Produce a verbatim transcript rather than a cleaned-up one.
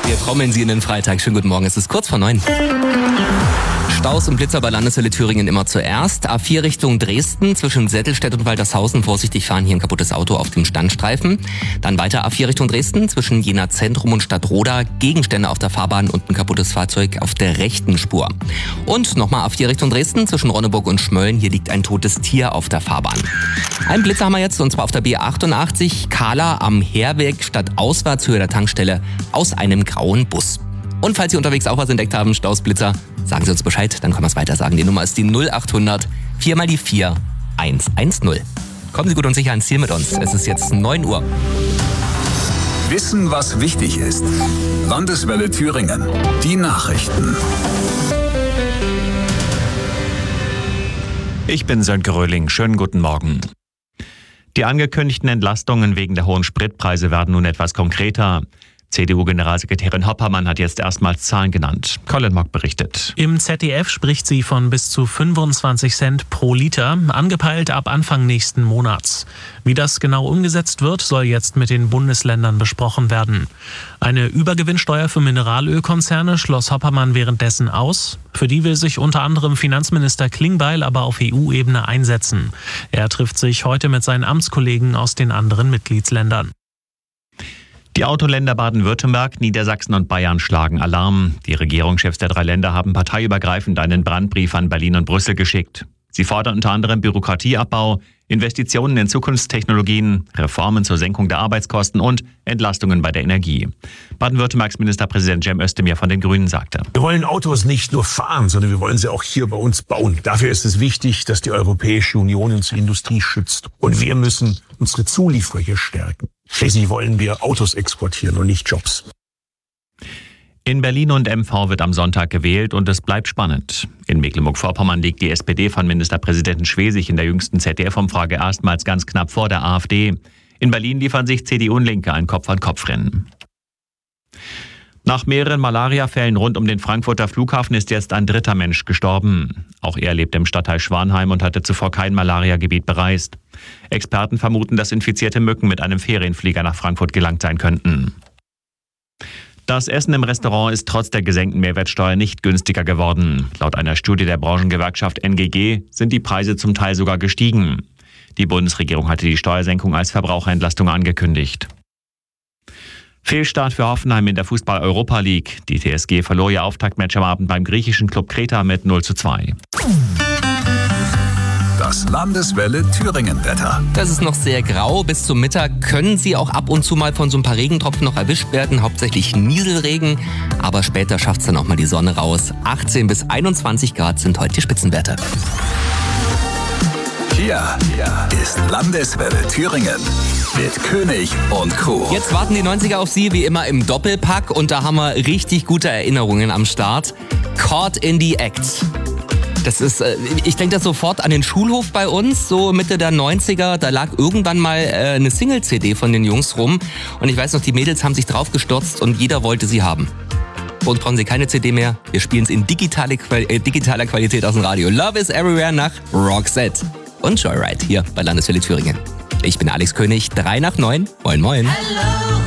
Wir trommeln Sie in den Freitag. Schönen guten Morgen, es ist kurz vor neun. Staus und Blitzer bei Landeswelle Thüringen immer zuerst. A vier Richtung Dresden zwischen Settelstedt und Waltershausen. Vorsichtig fahren, hier ein kaputtes Auto auf dem Standstreifen. Dann weiter A vier Richtung Dresden zwischen Jena Zentrum und Stadtroda. Gegenstände auf der Fahrbahn und ein kaputtes Fahrzeug auf der rechten Spur. Und nochmal A vier Richtung Dresden zwischen Ronneburg und Schmölln. Hier liegt ein totes Tier auf der Fahrbahn. Einen Blitzer haben wir jetzt, und zwar auf der B achtundachtzig. Kahla am Heerweg statt Auswärtshöhe der Tankstelle aus einem grauen Bus. Und falls Sie unterwegs auch was entdeckt haben, Stausblitzer, sagen Sie uns Bescheid, dann können wir es weiter sagen. Die Nummer ist die null achthundert vier mal die vier eins eins null. Kommen Sie gut und sicher ans Ziel mit uns. Es ist jetzt neun Uhr. Wissen, was wichtig ist. Landeswelle Thüringen. Die Nachrichten. Ich bin Sönke Röhling. Schönen guten Morgen. Die angekündigten Entlastungen wegen der hohen Spritpreise werden nun etwas konkreter. C D U-Generalsekretärin Hoppermann hat jetzt erstmals Zahlen genannt. Colin Mock berichtet. Im Z D F spricht sie von bis zu fünfundzwanzig Cent pro Liter, angepeilt ab Anfang nächsten Monats. Wie das genau umgesetzt wird, soll jetzt mit den Bundesländern besprochen werden. Eine Übergewinnsteuer für Mineralölkonzerne schloss Hoppermann währenddessen aus. Für die will sich unter anderem Finanzminister Klingbeil aber auf E U-Ebene einsetzen. Er trifft sich heute mit seinen Amtskollegen aus den anderen Mitgliedsländern. Die Autoländer Baden-Württemberg, Niedersachsen und Bayern schlagen Alarm. Die Regierungschefs der drei Länder haben parteiübergreifend einen Brandbrief an Berlin und Brüssel geschickt. Sie fordern unter anderem Bürokratieabbau, Investitionen in Zukunftstechnologien, Reformen zur Senkung der Arbeitskosten und Entlastungen bei der Energie. Baden-Württembergs Ministerpräsident Cem Özdemir von den Grünen sagte: Wir wollen Autos nicht nur fahren, sondern wir wollen sie auch hier bei uns bauen. Dafür ist es wichtig, dass die Europäische Union unsere Industrie schützt. Und wir müssen unsere Zulieferer hier stärken. Schließlich wollen wir Autos exportieren und nicht Jobs. In Berlin und M V wird am Sonntag gewählt und es bleibt spannend. In Mecklenburg-Vorpommern liegt die S P D von Ministerpräsidenten Schwesig in der jüngsten Z D F-Umfrage erstmals ganz knapp vor der AfD. In Berlin liefern sich C D U und Linke ein Kopf-an-Kopf-Rennen. Nach mehreren Malariafällen rund um den Frankfurter Flughafen ist jetzt ein dritter Mensch gestorben. Auch er lebt im Stadtteil Schwanheim und hatte zuvor kein Malariagebiet bereist. Experten vermuten, dass infizierte Mücken mit einem Ferienflieger nach Frankfurt gelangt sein könnten. Das Essen im Restaurant ist trotz der gesenkten Mehrwertsteuer nicht günstiger geworden. Laut einer Studie der Branchengewerkschaft N G G sind die Preise zum Teil sogar gestiegen. Die Bundesregierung hatte die Steuersenkung als Verbraucherentlastung angekündigt. Fehlstart für Hoffenheim in der Fußball-Europa League. Die T S G verlor ihr Auftaktmatch am Abend beim griechischen Club Kreta mit null zu zwei. Das Landeswelle Thüringen-Wetter. Das ist noch sehr grau. Bis zum Mittag können Sie auch ab und zu mal von so ein paar Regentropfen noch erwischt werden. Hauptsächlich Nieselregen. Aber später schafft es dann auch mal die Sonne raus. achtzehn bis einundzwanzig Grad sind heute die Spitzenwerte. Hier, hier ist Landeswelle Thüringen mit König und Co. Jetzt warten die neunziger auf Sie, wie immer im Doppelpack. Und da haben wir richtig gute Erinnerungen am Start. Caught in the Act. Das ist, ich denke da sofort an den Schulhof bei uns, so Mitte der neunziger. Da lag irgendwann mal eine Single-C D von den Jungs rum. Und ich weiß noch, die Mädels haben sich drauf gestürzt und jeder wollte sie haben. Bei uns brauchen Sie keine C D mehr. Wir spielen es in digitale, äh, digitaler Qualität aus dem Radio. Love is Everywhere nach Roxette und Joyride hier bei Landeswelle Thüringen. Ich bin Alex König, drei nach neun. Moin, moin. Hello.